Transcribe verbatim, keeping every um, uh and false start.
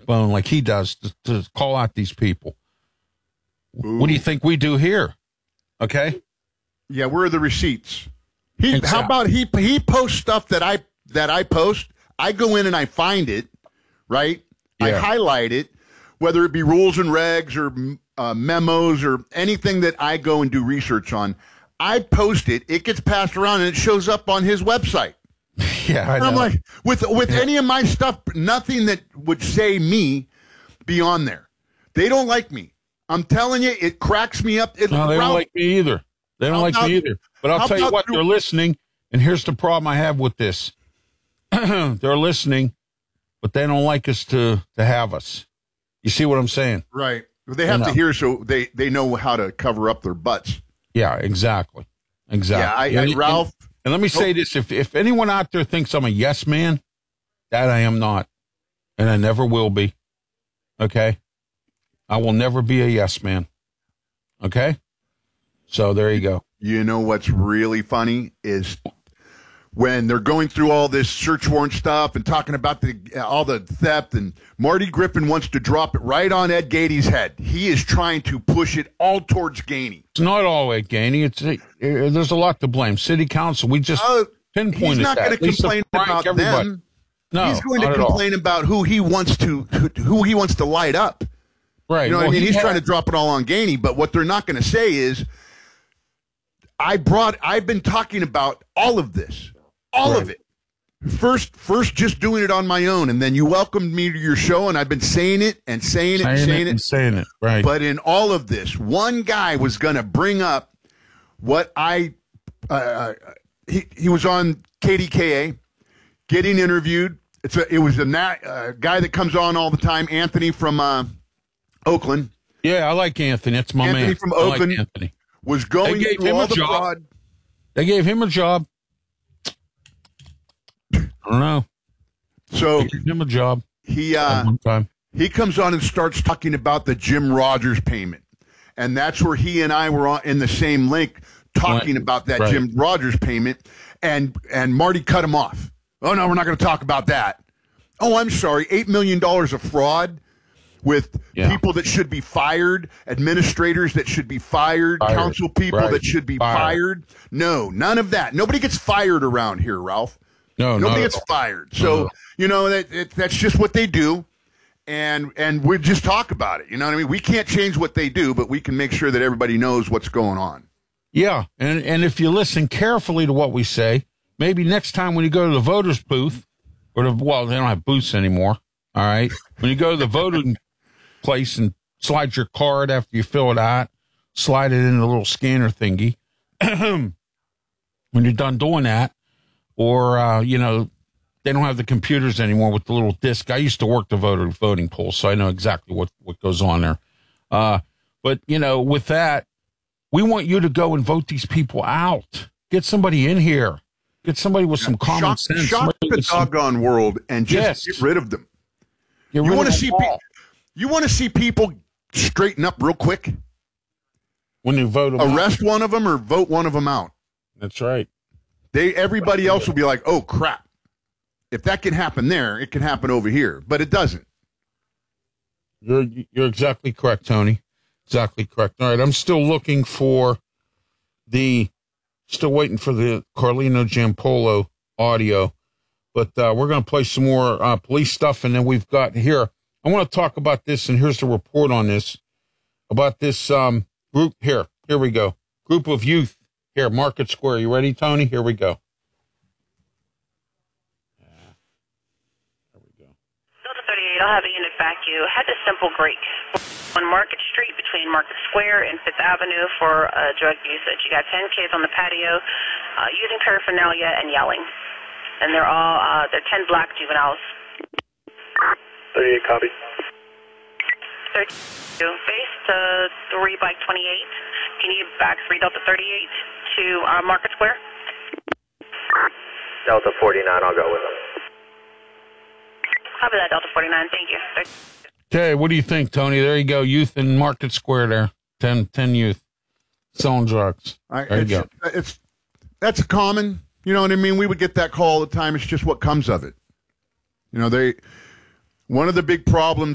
backbone like he does to, to call out these people. Ooh. What do you think we do here? Okay. Yeah, where are the receipts? He, exactly. How about he he posts stuff that I that I post? I go in and I find it, right? Yeah. I highlight it, whether it be rules and regs or uh, memos or anything that I go and do research on. I post it. It gets passed around and it shows up on his website. Yeah, I know. I'm like, with with yeah. any of my stuff, nothing that would say me be on there. They don't like me. I'm telling you, it cracks me up. It, no, they Ralph, don't like me either. They don't like about, me either. But I'll tell you what, they're listening, and here's the problem I have with this. They're listening, but they don't like us to, to have us. You see what I'm saying? Right. They have you know. to hear so they, they know how to cover up their butts. Yeah, exactly. Exactly. Yeah, I, and, I, Ralph. And, and let me say this. If, if anyone out there thinks I'm a yes man, that I am not. And I never will be. Okay? I will never be a yes man. Okay? So there you go. You know what's really funny is when they're going through all this search warrant stuff and talking about the all the theft, and Marty Griffin wants to drop it right on Ed Gainey's head. He is trying to push it all towards Gainey. It's not all Ed Gainey. It's uh, there's a lot to blame. City Council, we just uh, pinpointed that. He's not going to complain about everybody. them. No, he's going to complain about who he wants to who he wants to light up. Right. You know well, what I mean? he He's had... trying to drop it all on Gainey, but what they're not going to say is, I brought, I've been talking about all of this, all right. of it. First, first, just doing it on my own, and then you welcomed me to your show, and I've been saying it and saying it saying and saying it, it and saying it. Right. But in all of this, one guy was going to bring up what I, uh, he he was on K D K A, getting interviewed. It's a, it was a nat, uh, guy that comes on all the time, Anthony from uh, Oakland. Yeah, I like Anthony. That's my Anthony man. from Oakland. Like Anthony. Was going they gave through him all a the job. fraud. They gave him a job. I don't know. So they gave him a job. He uh, one time. he comes on and starts talking about the Jim Rogers payment, and that's where he and I were on, in the same link talking right. about that right. Jim Rogers payment, and and Marty cut him off. Oh no, we're not going to talk about that. Oh, I'm sorry, eight million dollars of fraud. With yeah. people that should be fired, administrators that should be fired, fired. council people right. that should be fired. fired. No, none of that. Nobody gets fired around here, Ralph. No, nobody gets fired. So no. you know that it, that's just what they do, and and we just talk about it. You know what I mean? We can't change what they do, but we can make sure that everybody knows what's going on. Yeah, and and if you listen carefully to what we say, maybe next time when you go to the voters' booth, or the well, they don't have booths anymore. All right, when you go to the voting place and slide your card after you fill it out, slide it in the little scanner thingy. When you're done doing that, or, uh, you know, they don't have the computers anymore with the little disc. I used to work the voter voting polls, so I know exactly what, what goes on there. Uh, but, you know, with that, we want you to go and vote these people out. Get somebody in here. Get somebody with some common shock, sense. Shock the doggone some... world and just yes. get rid of them. Get you want to of see people... You want to see people straighten up real quick? When you vote them Arrest out. one of them or vote one of them out. That's right. They Everybody else will be like, oh, crap. If that can happen there, it can happen over here. But it doesn't. You're, you're exactly correct, Tony. Exactly correct. All right, I'm still looking for the, still waiting for the Carlino Giampolo audio. But uh, we're going to play some more uh, police stuff, and then we've got here. I want to talk about this, and here's the report on this, about this um, group here. Here we go. Group of youth here, Market Square. You ready, Tony? Here we go. Yeah. There we go. Delta thirty-eight, I'll have a unit back you. Had a simple break on Market Street between Market Square and Fifth Avenue for uh, drug usage. You got ten kids on the patio uh, using paraphernalia and yelling. And they're all, uh, they're ten black juveniles. thirty-eight, copy. thirty-two, base to three bike twenty-eight. Can you back three Delta thirty-eight to uh, Market Square? Delta forty-nine, I'll go with them. Copy that, Delta forty-nine, thank you. Okay, what do you think, Tony? There you go, youth in Market Square there. ten, ten youth selling drugs. There I, you it's, go. It's, that's common. You know what I mean? We would get that call all the time. It's just what comes of it. You know, they... One of the big problems